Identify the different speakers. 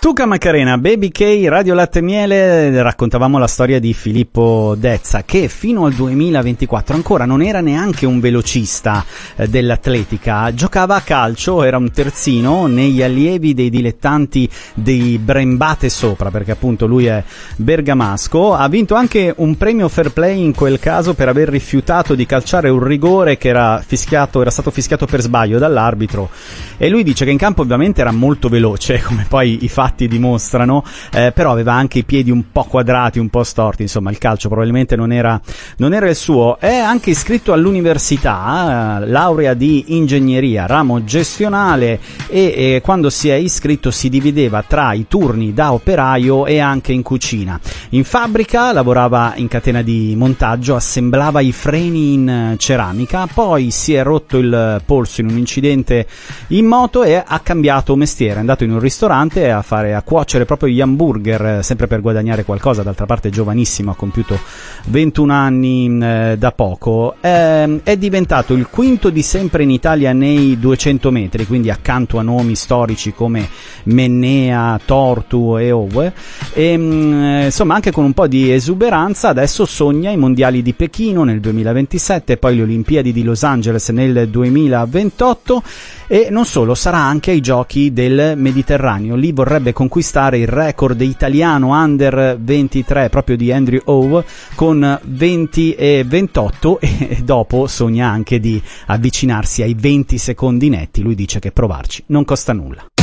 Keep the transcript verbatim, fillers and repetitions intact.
Speaker 1: Tuca Macarena, Baby K, Radio Latte Miele. Raccontavamo la storia di Filippo Dezza, che fino al duemilaventiquattro ancora non era neanche un velocista eh, dell'atletica, giocava a calcio, era un terzino negli allievi dei dilettanti dei Brembate Sopra, perché appunto lui è bergamasco. Ha vinto anche un premio Fair Play in quel caso per aver rifiutato di calciare un rigore che era fischiato, era stato fischiato per sbaglio dall'arbitro, e lui dice che in campo ovviamente era molto veloce, come poi i fatti dimostrano, eh, però aveva anche i piedi un po' quadrati, un po' storti, insomma il calcio probabilmente non era, non era il suo. È anche iscritto all'università, eh, laurea di ingegneria, ramo gestionale, e eh, quando si è iscritto si divideva tra i turni da operaio e anche in cucina. In fabbrica lavorava in catena di montaggio, assemblava i freni in ceramica, poi si è rotto il polso in un incidente in moto e ha cambiato mestiere, è andato in un ristorante a fare a cuocere proprio gli hamburger, sempre per guadagnare qualcosa. D'altra parte è giovanissimo, ha compiuto ventuno anni eh, da poco. Eh, è diventato il quinto di sempre in Italia nei duecento metri, quindi accanto a nomi storici come Mennea, Tortu e Owe, e mh, insomma anche con un po' di esuberanza adesso sogna i mondiali di Pechino nel duemilaventisette, poi le Olimpiadi di Los Angeles nel duemilaventotto, e non solo, sarà anche ai giochi del Mediterraneo. Lì vorrebbe conquistare il record italiano under ventitré proprio di Andrew Howe con venti e ventotto, e dopo sogna anche di avvicinarsi ai venti secondi netti. Lui dice che provarci non costa nulla.